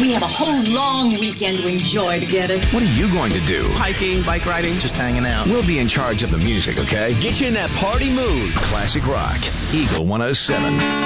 We have a whole long weekend to enjoy together. What are you going to do? Hiking, bike riding, just hanging out. We'll be in charge of the music, okay? Get you in that party mood. Classic rock. Eagle 107.